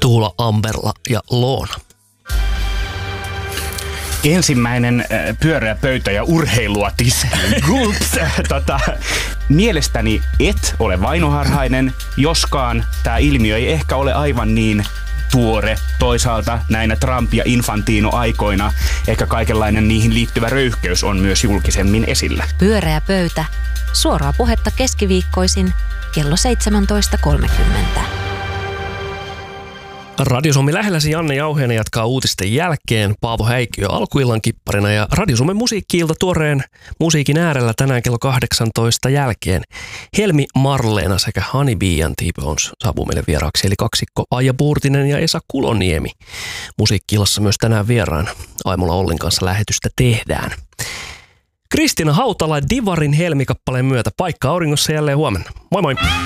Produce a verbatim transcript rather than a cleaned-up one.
Tuula, Amberla ja Loona. Ensimmäinen äh, pyöreä pöytä ja urheiluatis. Gulps. tota, mielestäni et ole vainoharhainen, joskaan tämä ilmiö ei ehkä ole aivan niin tuore. Toisaalta näinä Trump- ja Infantino-aikoina ehkä kaikenlainen niihin liittyvä röyhkeys on myös julkisemmin esillä. Pyöreä pöytä. Suoraa puhetta keskiviikkoisin kello seitsemäntoista kolmekymmentä. Radio Suomi lähelläsi Janne Jauhiainen jatkaa uutisten jälkeen. Paavo Häikkiö alkuillan kipparina ja Radio Suomen musiikki-ilta tuoreen musiikin äärellä tänään kello kahdeksantoista jälkeen. Helmi Marleena sekä Honey Bee and T-Bones saapuu meille vieraaksi, eli kaksikko Aija Puurtinen ja Esa Kuloniemi. Musiikki-illassa myös tänään vieraan Aimola Ollin kanssa lähetystä tehdään. Kristiina Hautala Divarin Helmi-kappaleen myötä paikka auringossa jälleen huomenna. Moi moi!